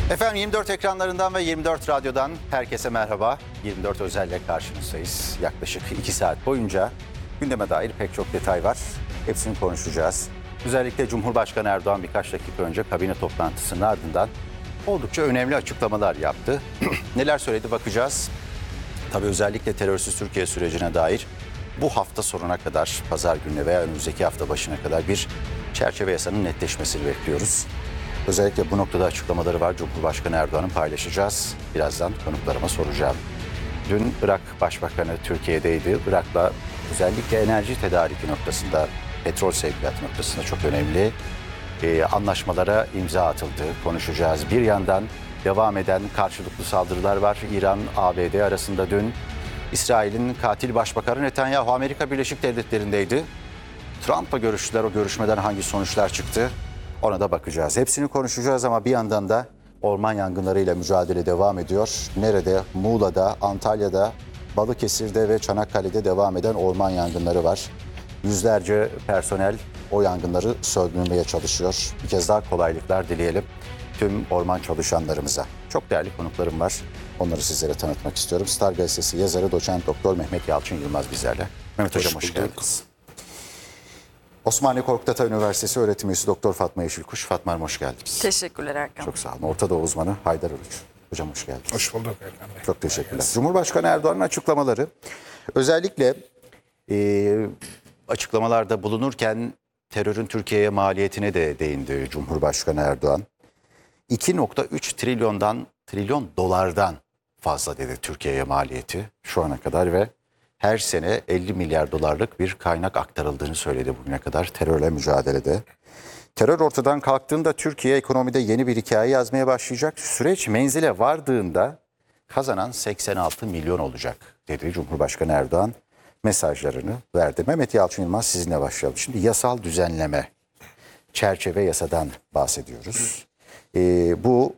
Efendim 24 ekranlarından ve 24 radyodan herkese merhaba. 24 özelle karşınızdayız. Yaklaşık 2 saat boyunca gündeme dair pek çok detay var. Hepsini konuşacağız. Özellikle Cumhurbaşkanı Erdoğan birkaç dakika önce kabine toplantısının ardından oldukça önemli açıklamalar yaptı. Neler söyledi bakacağız. Tabii özellikle terörsüz Türkiye sürecine dair bu hafta sonuna kadar, pazar gününe veya önümüzdeki hafta başına kadar bir çerçeve yasanın netleşmesini bekliyoruz. Özellikle bu noktada açıklamaları var. Cumhurbaşkanı Erdoğan'ın paylaşacağız. Birazdan konuklarıma soracağım. Dün Irak Başbakanı Türkiye'deydi. Irak'la özellikle enerji tedariki noktasında, petrol sevkiyatı noktasında çok önemli anlaşmalara imza atıldı. Konuşacağız. Bir yandan devam eden karşılıklı saldırılar var. İran, ABD arasında dün İsrail'in katil başbakanı Netanyahu Amerika Birleşik Devletleri'ndeydi. Trump'la görüştüler. O görüşmeden hangi sonuçlar çıktı? Ona da bakacağız. Hepsini konuşacağız ama bir yandan da orman yangınlarıyla mücadele devam ediyor. Nerede? Muğla'da, Antalya'da, Balıkesir'de ve Çanakkale'de devam eden orman yangınları var. Yüzlerce personel o yangınları söndürmeye çalışıyor. Bir kez daha kolaylıklar dileyelim tüm orman çalışanlarımıza. Çok değerli konuklarım var. Onları sizlere tanıtmak istiyorum. Star Gazetesi yazarı Doçent Doktor Mehmet Yalçın Yılmaz bizlerle. Mehmet Hocam hoş geldiniz. Osmaniye Korkut Ata Üniversitesi öğretim üyesi Doktor Fatma Yeşilkuş. Fatma Hanım hoş geldiniz. Teşekkürler Erkan. Çok sağ olun. Orta Doğu uzmanı Haydar Uluç. Hocam hoş geldiniz. Hoş bulduk Erkan Bey. Çok teşekkürler. Cumhurbaşkanı Erdoğan'ın açıklamaları özellikle açıklamalarda bulunurken terörün Türkiye'ye maliyetine de değindi Cumhurbaşkanı Erdoğan. 2,3 trilyon dolardan fazla dedi Türkiye'ye maliyeti şu ana kadar ve her sene 50 milyar dolarlık bir kaynak aktarıldığını söyledi bugüne kadar terörle mücadelede. Terör ortadan kalktığında Türkiye ekonomide yeni bir hikaye yazmaya başlayacak. Süreç menzile vardığında kazanan 86 milyon olacak dedi Cumhurbaşkanı Erdoğan mesajlarını verdi. Mehmet Yalçın Yılmaz sizinle başlayalım. Şimdi yasal düzenleme, çerçeve yasadan bahsediyoruz. Bu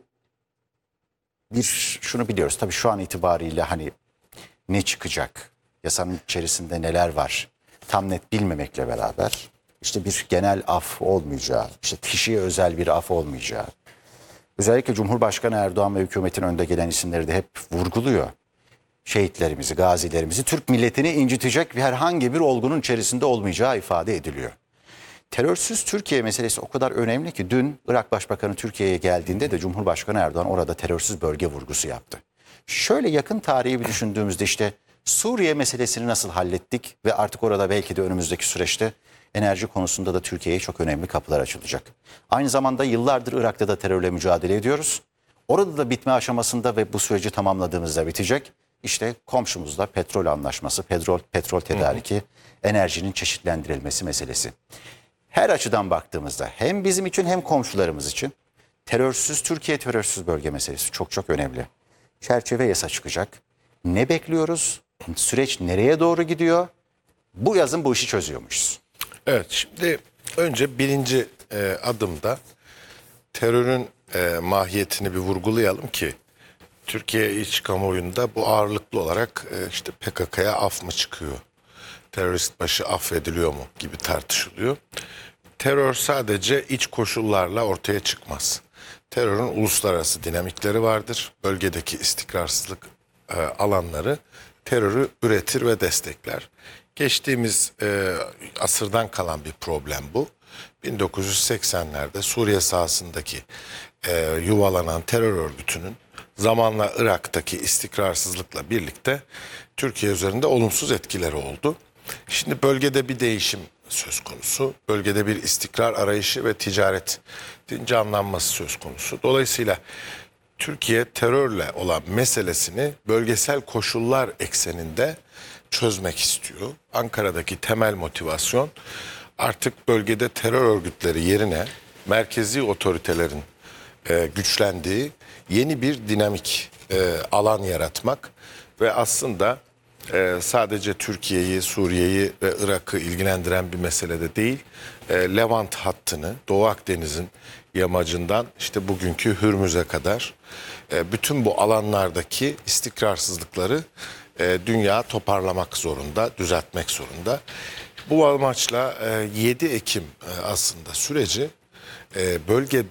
şunu biliyoruz tabii şu an itibariyle hani ne çıkacak? Yasanın içerisinde neler var? Tam net bilmemekle beraber işte bir genel af olmayacağı, işte kişiye özel bir af olmayacağı. Özellikle Cumhurbaşkanı Erdoğan ve hükümetin önde gelen isimleri de hep vurguluyor. Şehitlerimizi, gazilerimizi, Türk milletini incitecek herhangi bir olgunun içerisinde olmayacağı ifade ediliyor. Terörsüz Türkiye meselesi o kadar önemli ki dün Irak Başbakanı Türkiye'ye geldiğinde de Cumhurbaşkanı Erdoğan orada terörsüz bölge vurgusu yaptı. Şöyle yakın tarihi bir düşündüğümüzde işte Suriye meselesini nasıl hallettik ve artık orada belki de önümüzdeki süreçte enerji konusunda da Türkiye'ye çok önemli kapılar açılacak. Aynı zamanda yıllardır Irak'ta da terörle mücadele ediyoruz. Orada da bitme aşamasında ve bu süreci tamamladığımızda bitecek. İşte komşumuzla petrol anlaşması, petrol tedariki, enerjinin çeşitlendirilmesi meselesi. Her açıdan baktığımızda hem bizim için hem komşularımız için terörsüz Türkiye, terörsüz bölge meselesi çok çok önemli. Çerçeve yasa çıkacak. Ne bekliyoruz? Süreç nereye doğru gidiyor? Bu yazın bu işi çözüyormuşuz. Evet, şimdi önce birinci adımda terörün mahiyetini bir vurgulayalım ki Türkiye iç kamuoyunda bu ağırlıklı olarak işte PKK'ya af mı çıkıyor? Terörist başı affediliyor mu gibi tartışılıyor. Terör sadece iç koşullarla ortaya çıkmaz. Terörün uluslararası dinamikleri vardır. Bölgedeki istikrarsızlık alanları terörü üretir ve destekler. Geçtiğimiz asırdan kalan bir problem bu. 1980'lerde Suriye sahasındaki yuvalanan terör örgütünün zamanla Irak'taki istikrarsızlıkla birlikte Türkiye üzerinde olumsuz etkileri oldu. Şimdi bölgede bir değişim söz konusu. Bölgede bir istikrar arayışı ve ticaretin canlanması söz konusu. Dolayısıyla Türkiye terörle olan meselesini bölgesel koşullar ekseninde çözmek istiyor. Ankara'daki temel motivasyon artık bölgede terör örgütleri yerine merkezi otoritelerin güçlendiği yeni bir dinamik alan yaratmak ve aslında sadece Türkiye'yi, Suriye'yi ve Irak'ı ilgilendiren bir meselede değil, Levant hattını, Doğu Akdeniz'in yamacından işte bugünkü Hürmüz'e kadar bütün bu alanlardaki istikrarsızlıkları dünya toparlamak zorunda, düzeltmek zorunda. Bu amaçla 7 Ekim aslında süreci bölgede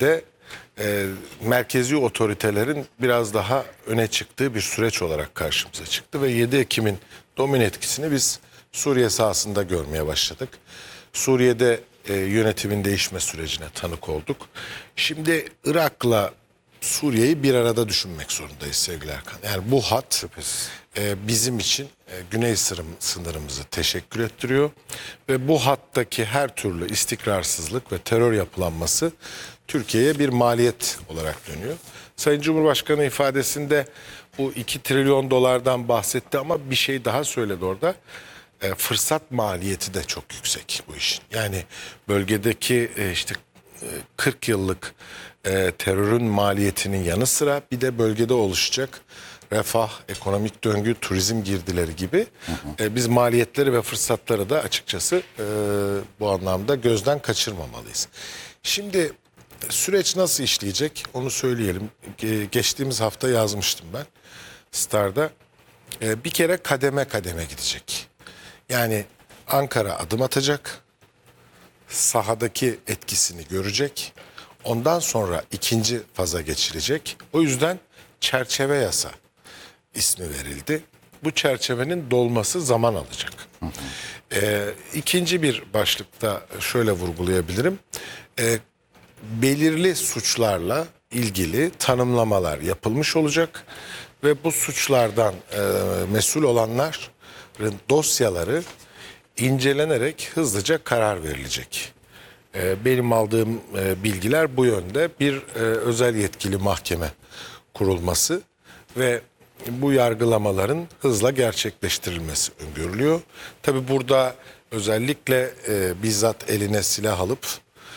merkezi otoritelerin biraz daha öne çıktığı bir süreç olarak karşımıza çıktı ve 7 Ekim'in domino etkisini biz Suriye sahasında görmeye başladık. Suriye'de yönetimin değişme sürecine tanık olduk. Şimdi Irak'la Suriye'yi bir arada düşünmek zorundayız sevgili Erkan. Yani bu hat bizim için güney sınırımızı teşekkür ettiriyor. Ve bu hattaki her türlü istikrarsızlık ve terör yapılanması Türkiye'ye bir maliyet olarak dönüyor. Sayın Cumhurbaşkanı ifadesinde bu 2 trilyon dolardan bahsetti ama bir şey daha söyledi orada. Fırsat maliyeti de çok yüksek bu işin. Yani bölgedeki 40 yıllık terörün maliyetinin yanı sıra bir de bölgede oluşacak refah, ekonomik döngü, turizm girdileri gibi biz maliyetleri ve fırsatları da açıkçası bu anlamda gözden kaçırmamalıyız. Şimdi süreç nasıl işleyecek onu söyleyelim. Geçtiğimiz hafta yazmıştım ben Star'da. Bir kere kademe kademe gidecek. Yani Ankara adım atacak, sahadaki etkisini görecek, ondan sonra ikinci faza geçilecek. O yüzden çerçeve yasa ismi verildi. Bu çerçevenin dolması zaman alacak. İkinci bir başlıkta şöyle vurgulayabilirim. Belirli suçlarla ilgili tanımlamalar yapılmış olacak ve bu suçlardan mesul olanların dosyaları incelenerek hızlıca karar verilecek. Benim aldığım bilgiler bu yönde. Bir özel yetkili mahkeme kurulması ve bu yargılamaların hızla gerçekleştirilmesi öngörülüyor. Tabii burada özellikle bizzat eline silah alıp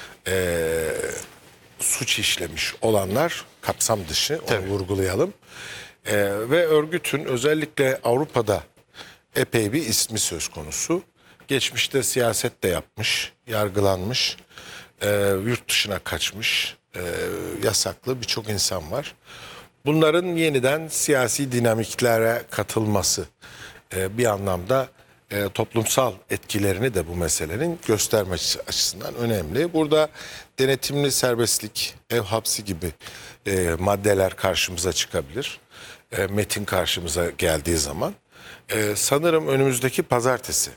suç işlemiş olanlar kapsam dışı, onu vurgulayalım. Ve örgütün özellikle Avrupa'da epey bir ismi söz konusu. Geçmişte siyaset de yapmış, yargılanmış, yurt dışına kaçmış, yasaklı birçok insan var. Bunların yeniden siyasi dinamiklere katılması bir anlamda toplumsal etkilerini de bu meselenin göstermesi açısından önemli. Burada denetimli serbestlik, ev hapsi gibi maddeler karşımıza çıkabilir. Metin karşımıza geldiği zaman. Sanırım önümüzdeki pazartesi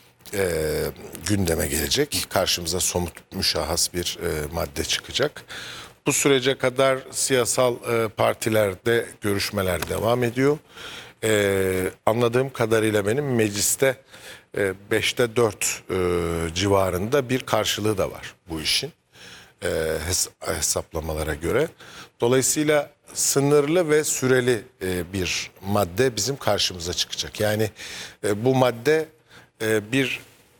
gündeme gelecek. Karşımıza somut müşahhas bir madde çıkacak. Bu sürece kadar siyasal partilerde görüşmeler devam ediyor. Anladığım kadarıyla benim mecliste 5'te 4 civarında bir karşılığı da var bu işin hesaplamalara göre. Dolayısıyla sınırlı ve süreli bir madde bizim karşımıza çıkacak. Yani bu madde bir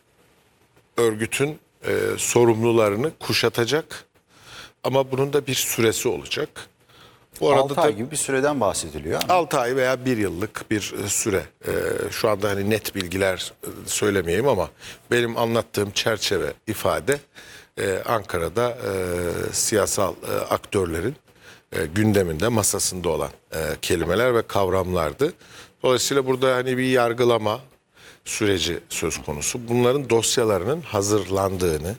örgütün sorumlularını kuşatacak ama bunun da bir süresi olacak. Bu arada 6 ay gibi bir süreden bahsediliyor. 6 ay veya 1 yıllık bir süre. Şu anda hani net bilgiler söylemeyeyim ama benim anlattığım çerçeve ifade Ankara'da siyasal aktörlerin gündeminde, masasında olan kelimeler ve kavramlardı. Dolayısıyla burada hani bir yargılama süreci söz konusu. Bunların dosyalarının hazırlandığını,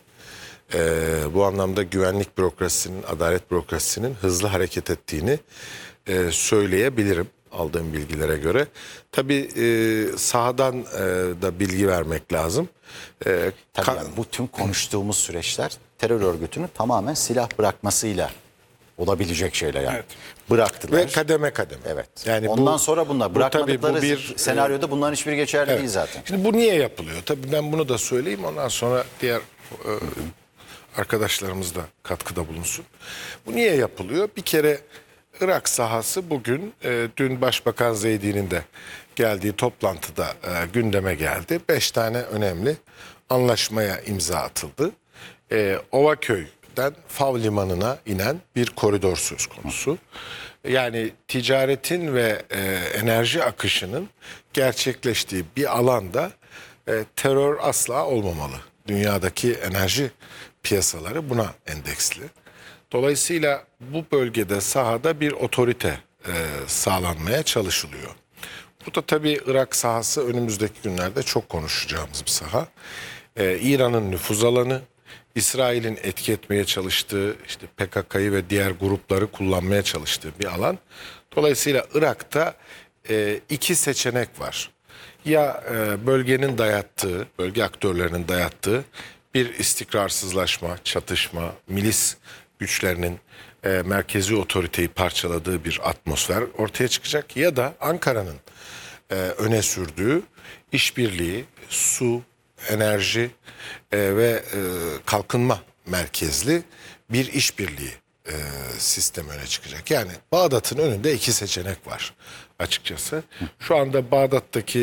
bu anlamda güvenlik bürokrasisinin, adalet bürokrasisinin hızlı hareket ettiğini söyleyebilirim aldığım bilgilere göre. Tabii sahadan da bilgi vermek lazım. Tabii yani bu tüm konuştuğumuz süreçler terör örgütünün tamamen silah bırakmasıyla olabilecek şeyler yani. Evet. Bıraktılar. Ve kademe kademe. Evet. Yani ondan sonra bunlar bırakmadıkları bir senaryoda bunların hiçbiri geçerli değil zaten. Şimdi bu niye yapılıyor? Tabii ben bunu da söyleyeyim, ondan sonra diğer arkadaşlarımız da katkıda bulunsun. Bu niye yapılıyor? Bir kere Irak sahası bugün dün Başbakan Zeydi'nin de geldiği toplantıda gündeme geldi. 5 tane önemli anlaşmaya imza atıldı. Ovaköy'den Fav Limanı'na inen bir koridor söz konusu. Yani ticaretin ve enerji akışının gerçekleştiği bir alanda terör asla olmamalı. Dünyadaki enerji piyasaları buna endeksli. Dolayısıyla bu bölgede sahada bir otorite sağlanmaya çalışılıyor. Burada tabii Irak sahası önümüzdeki günlerde çok konuşacağımız bir saha. İran'ın nüfuz alanı, İsrail'in etki etmeye çalıştığı, işte PKK'yı ve diğer grupları kullanmaya çalıştığı bir alan. Dolayısıyla Irak'ta iki seçenek var. Ya bölgenin dayattığı, bölge aktörlerinin dayattığı bir istikrarsızlaşma, çatışma, milis güçlerinin merkezi otoriteyi parçaladığı bir atmosfer ortaya çıkacak. Ya da Ankara'nın öne sürdüğü işbirliği, su, enerji ve kalkınma merkezli bir işbirliği sistemi öne çıkacak. Yani Bağdat'ın önünde iki seçenek var açıkçası. Şu anda Bağdat'taki